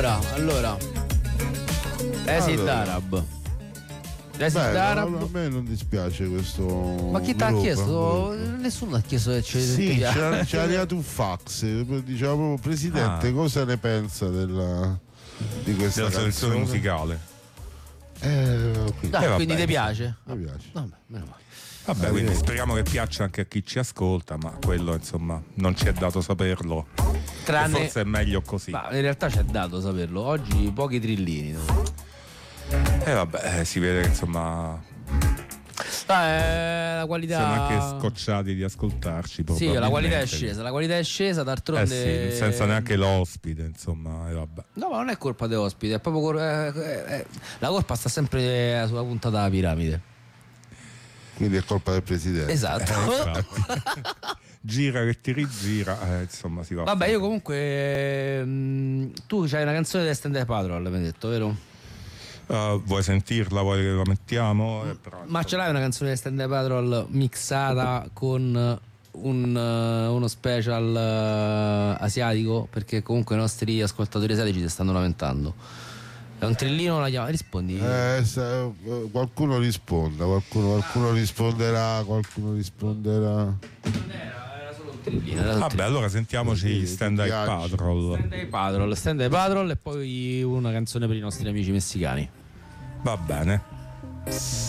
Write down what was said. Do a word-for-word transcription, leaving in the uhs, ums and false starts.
Allora, allora. Esid Allora. Arab. Esid Beh, Arab. a me non dispiace questo. Ma chi ti ha gruppo, chiesto? gruppo. Nessuno ha chiesto che c'è. Sì, c'è, c'è arrivato un fax, diceva proprio Presidente, Ah. cosa ne pensa della, di questa Della selezione canzone? musicale. Eh, quindi, Ah, Eh, quindi vabbè. ti piace? mi piace. Vabbè, meno male. Vabbè, Ah, quindi vedi. speriamo che piaccia anche a chi ci ascolta, ma quello insomma non ci è dato saperlo. Tranne. E forse è meglio così. Ma in realtà c'è dato saperlo. Oggi pochi trillini. E eh, vabbè, eh, si vede che insomma Ah, eh, la qualità. siamo anche scocciati di ascoltarci. Sì, la qualità è probabilmente. scesa. La qualità è scesa, d'altronde. Eh sì, senza neanche l'ospite, insomma, e vabbè. No, ma non è colpa dell'ospite, è proprio cor- eh, eh, eh, la colpa sta sempre sulla punta della piramide. Quindi è colpa del Presidente. Esatto. Eh, infatti. Gira che ti rigira, eh, insomma si va. Vabbè, io comunque mh, tu c'hai una canzone di Stand Up Patrol, mi hai detto, vero? Uh, vuoi sentirla? Vuoi che la mettiamo? Eh, però, Ma ce l'hai una canzone di Stand Up Patrol mixata con un, uh, uno special uh, asiatico? Perché comunque i nostri ascoltatori asiatici si stanno lamentando. È un trillino, la chiama, rispondi. Eh, sa- eh, qualcuno risponda, qualcuno, qualcuno risponderà, qualcuno risponderà. Era solo un trillino. Era solo un Vabbè, allora sentiamoci Sì, Stand ti Up piace. Patrol. Stand Up Patrol, Stand Up Patrol e poi una canzone per i nostri amici messicani. Va bene.